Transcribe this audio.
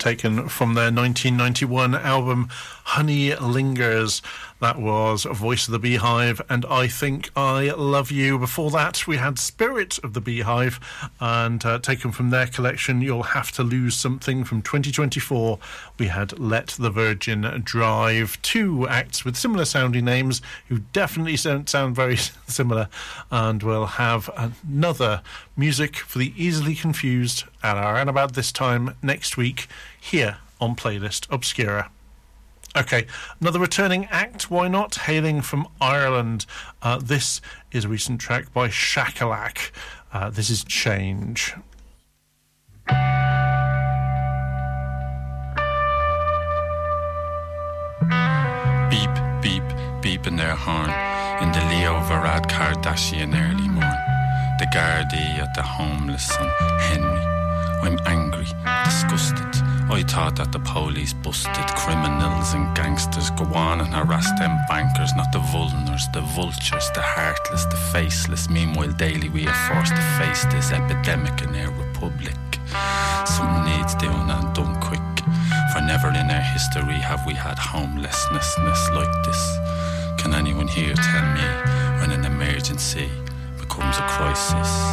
taken from their 1991 album Honey Lingers. That was Voice of the Beehive and I Think I Love You. Before that, we had Spirit of the Beehive, and taken from their collection You'll Have to Lose Something from 2024, we had Let the Virgin Drive. Two acts with similar sounding names who definitely don't sound very similar, and we'll have another Music for the Easily Confused at around about this time next week here on Playlist Obscura. Okay, another returning act, why not? Hailing from Ireland. This is a recent track by Shakalak. This is Change. Beep, beep, beep in their horn in the Leo Varad Kardashian early morn. The Gardaí at the homeless and Henry. I'm angry, disgusted. I thought that the police busted criminals and gangsters. Go on and harass them bankers, not the vulners, the vultures, the heartless, the faceless. Meanwhile daily we are forced to face this epidemic in our republic. Something needs doing and done quick, for never in our history have we had homelessness like this. Can anyone here tell me when an emergency becomes a crisis?